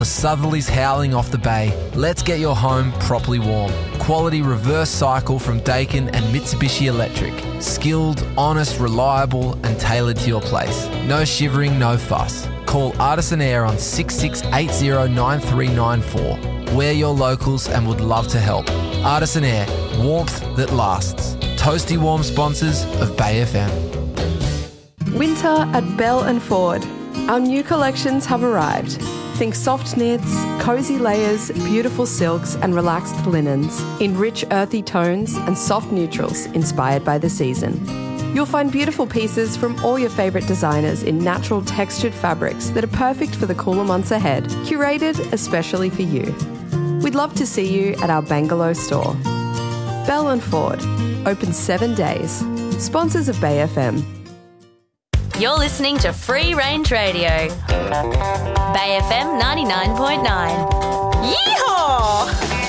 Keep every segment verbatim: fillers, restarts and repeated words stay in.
The southerlies howling off the bay. Let's get your home properly warm. Quality reverse cycle from Daikin and Mitsubishi Electric. Skilled, honest, reliable and tailored to your place. No shivering, no fuss. Call Artisan Air on six six eight zero nine three nine four. We're your locals and would love to help. Artisan Air, warmth that lasts. Toasty warm sponsors of Bay F M. Winter at Bell and Ford. Our new collections have arrived. Think soft knits, cosy layers, beautiful silks and relaxed linens in rich earthy tones and soft neutrals inspired by the season. You'll find beautiful pieces from all your favourite designers in natural textured fabrics that are perfect for the cooler months ahead, curated especially for you. We'd love to see you at our Bangalow store. Bell and Ford, open seven days. Sponsors of Bay F M. You're listening to Free Range Radio. Bay F M ninety-nine point nine. Yeehaw!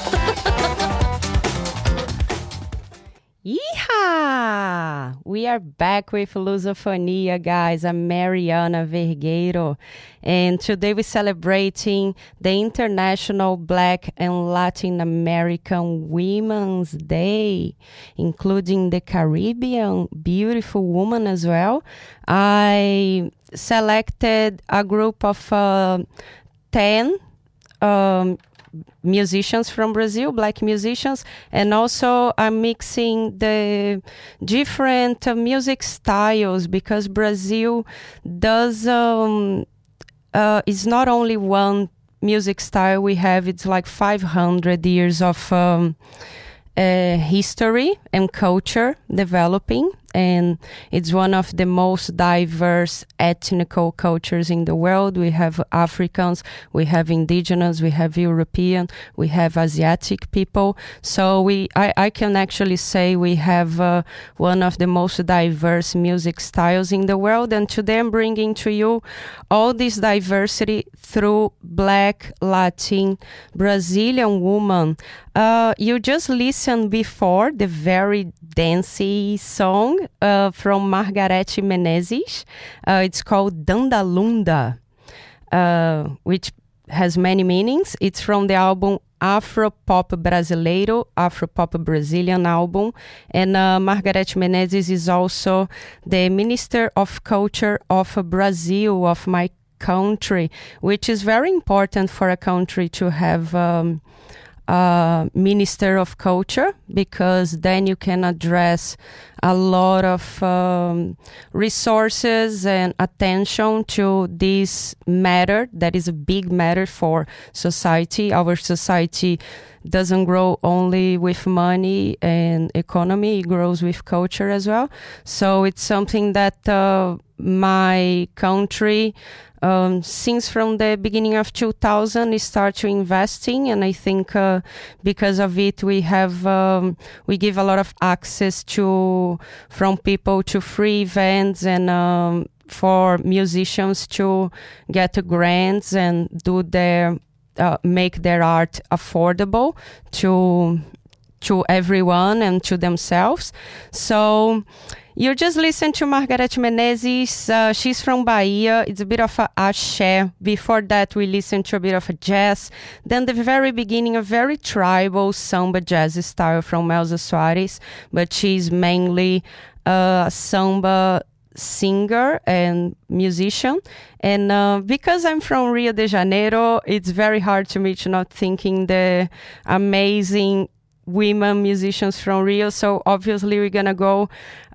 Yeehaw! We are back with Lusofonia, guys. I'm Mariana Vergueiro. And today we're celebrating the International Black and Latin American Women's Day, including the Caribbean beautiful woman as well. I selected a group of uh, ten um, musicians from Brazil, black musicians, and also I'm mixing the different uh, music styles because Brazil does um, uh, is not only one music style we have, it's like five hundred years of um, uh, history and culture developing, and it's one of the most diverse ethnical cultures in the world. We have Africans, we have indigenous, we have European, we have Asiatic people. So we, I, I can actually say we have uh, one of the most diverse music styles in the world. And today I'm bringing to you all this diversity through Black, Latin, Brazilian woman. Uh, you just listened before the very dancey song uh, from Margareth Menezes. Uh, it's called Dandalunda, uh, which has many meanings. It's from the album Afro-Pop Brasileiro, Afro-Pop Brazilian album. And uh, Margareth Menezes is also the Minister of Culture of Brazil, of my country, which is very important for a country to have um, Uh, Minister of Culture, because then you can address a lot of um, resources and attention to this matter that is a big matter for society. Our society doesn't grow only with money and economy, it grows with culture as well. So it's something that uh, my country Um, since from the beginning of two thousand, we start to investing, and I think uh, because of it, we have um, we give a lot of access to from people to free events and um, for musicians to get grants and do their uh, make their art affordable to to everyone and to themselves. So you just listened to Margareth Menezes. Uh, she's from Bahia. It's a bit of a axé. Before that, we listened to a bit of a jazz. Then the very beginning, a very tribal samba jazz style from Elza Soares. But she's mainly a samba singer and musician. And uh, because I'm from Rio de Janeiro, it's very hard to me to not thinking the amazing women musicians from Rio. So obviously we're gonna go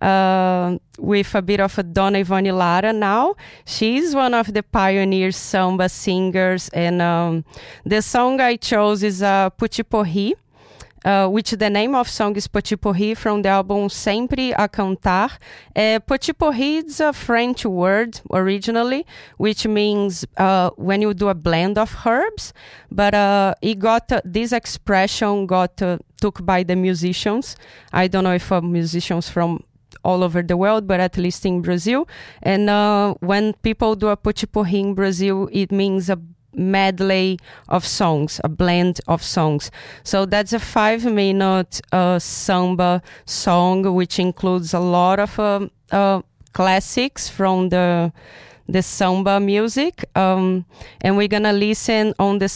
uh, with a bit of a Dona Ivone Lara now. She's one of the pioneer samba singers, and um, the song I chose is uh, Potiporri, Uh, which the name of song is Potiporri from the album Sempre a Cantar. Uh, Potiporri is a French word originally, which means uh, when you do a blend of herbs, but uh, it got uh, this expression got uh, took by the musicians. I don't know if uh, musicians from all over the world, but at least in Brazil. And uh, when people do a Potiporri in Brazil, it means a medley of songs, a blend of songs. So that's a five minute uh, samba song, which includes a lot of uh, uh, classics from the the samba music. Um, and we're gonna listen on the